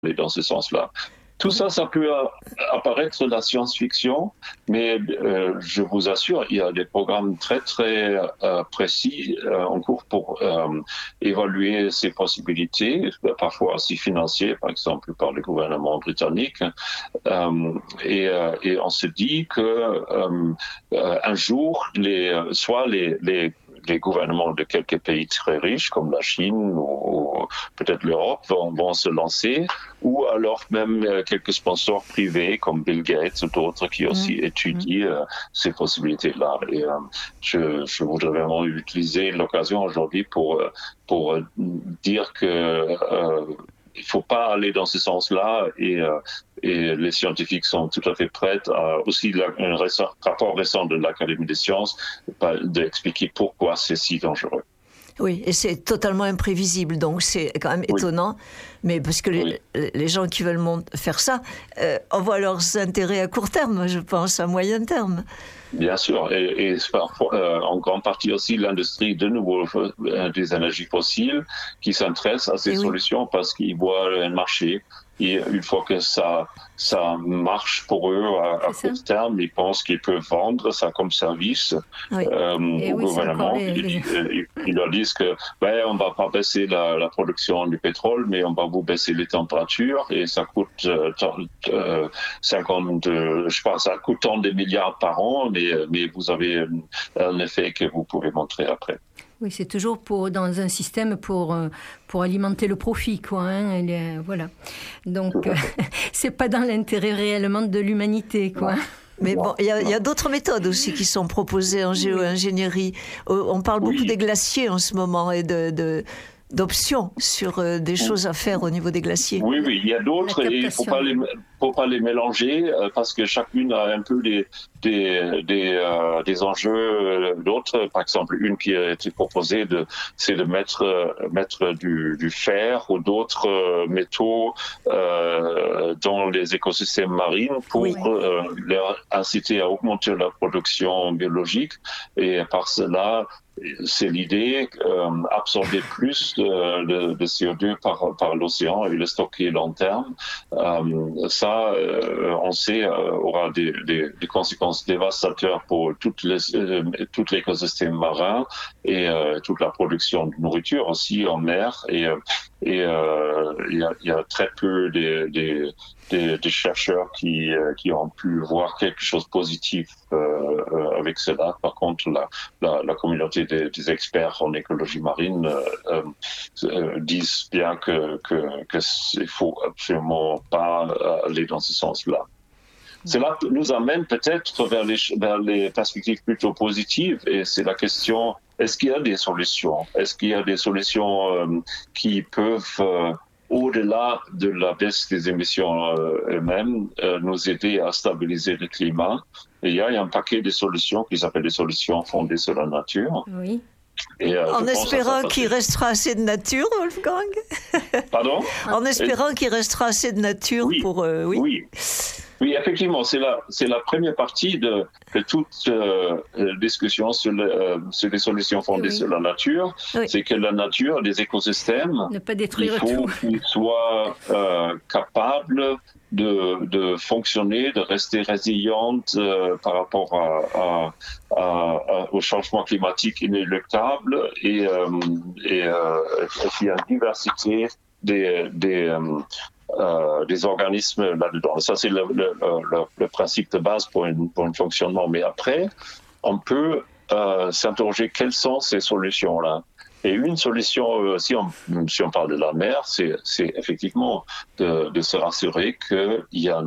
aller dans ce sens-là. Tout ça, ça peut apparaître de la science-fiction, mais je vous assure, il y a des programmes très, très précis en cours pour évaluer ces possibilités, parfois aussi financées, par exemple, par le gouvernement britannique. Et on se dit que un jour, soit les gouvernements de quelques pays très riches, comme la Chine ou peut-être l'Europe, vont se lancer, ou alors même quelques sponsors privés, comme Bill Gates ou d'autres, qui aussi étudient ces possibilités-là. Et je voudrais vraiment utiliser l'occasion aujourd'hui pour dire que il faut pas aller dans ce sens-là, et les scientifiques sont tout à fait prêts aussi un rapport récent de l'Académie des sciences d'expliquer pourquoi c'est si dangereux. Oui, et c'est totalement imprévisible, donc c'est quand même étonnant, mais parce que les gens qui veulent faire ça, on voit leurs intérêts à court terme, je pense, à moyen terme. Bien sûr, et en grande partie aussi l'industrie de nouveau des énergies fossiles qui s'intéresse à ces solutions parce qu'ils voient un marché. Et une fois que ça marche pour eux à court terme, ils pensent qu'ils peuvent vendre ça comme service au gouvernement. Ils leur disent que on va pas baisser la production du pétrole, mais on va vous baisser les températures, et ça coûte 50, ça coûte tant de milliards par an, mais vous avez un effet que vous pouvez montrer après. Oui, c'est toujours dans un système pour alimenter le profit, quoi. Voilà. Donc, c'est pas dans l'intérêt réellement de l'humanité, quoi. Mais bon, il y a d'autres méthodes aussi qui sont proposées en géo-ingénierie. On parle beaucoup des glaciers en ce moment et d'options sur des choses à faire au niveau des glaciers. Oui, il y a d'autres, et il ne faut pas les mélanger parce que chacune a un peu des enjeux d'autres. Par exemple, une qui a été proposée, c'est de mettre du fer ou d'autres métaux dans les écosystèmes marins pour leur inciter à augmenter leur production biologique, et par cela, c'est l'idée, absorber plus de CO2 par l'océan et le stocker long terme. Ça, on sait, aura des conséquences dévastatrices pour tout l'écosystème marin et toute la production de nourriture aussi en mer. Et il y a très peu des chercheurs qui ont pu voir quelque chose de positif avec cela. Par contre, la communauté des experts en écologie marine disent bien que il faut absolument pas aller dans ce sens-là. Cela nous amène peut-être vers les perspectives plutôt positives, et c'est la question: est-ce qu'il y a des solutions? Est-ce qu'il y a des solutions qui peuvent au-delà de la baisse des émissions elles-mêmes, nous aider à stabiliser le climat? Et il y a un paquet de solutions qui s'appellent des solutions fondées sur la nature. Oui. En espérant qu'il restera assez de nature, Wolfgang. Pardon? En espérant qu'il restera assez de nature pour... Oui, effectivement, c'est la première partie de toute discussion sur les solutions fondées sur la nature. C'est que la nature, les écosystèmes, ne pas détruire il faut qu'ils soient capables de fonctionner, de rester résilientes par rapport au changement climatique inéluctable, et qu'il y a une diversité des organismes là-dedans. Ça, c'est le principe de base pour un fonctionnement. Mais après, on peut s'interroger quelles sont ces solutions-là. Et une solution, si on parle de la mer, c'est effectivement de se rassurer qu'il y a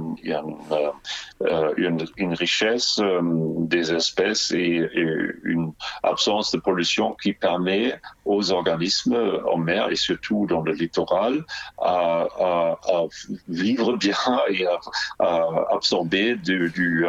une richesse des espèces et une absence de pollution qui permet aux organismes en mer, et surtout dans le littoral, à vivre bien et à absorber du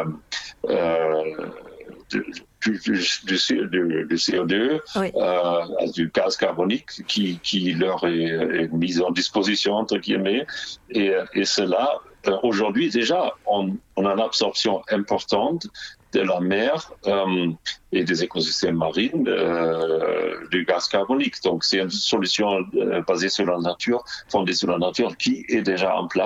CO2, du gaz carbonique qui leur est mis en disposition, entre guillemets, et cela, aujourd'hui déjà, on a une absorption importante de la mer et des écosystèmes marins du gaz carbonique. Donc c'est une solution basée sur la nature, fondée sur la nature, qui est déjà en place.